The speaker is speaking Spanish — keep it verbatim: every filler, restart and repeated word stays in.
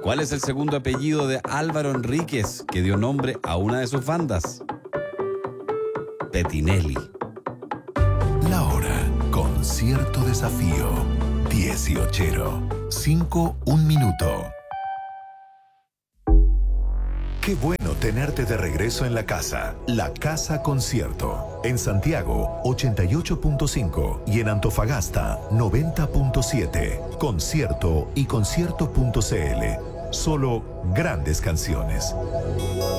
¿Cuál es el segundo apellido de Álvaro Enríquez, que dio nombre a una de sus bandas? Pettinelli. La hora con cierto desafío. dieciocho. cinco, un minuto. Qué bueno tenerte de regreso en la casa. La Casa Concierto. En Santiago, ochenta y ocho punto cinco y en Antofagasta, noventa punto siete. Concierto y concierto punto c l. Solo grandes canciones.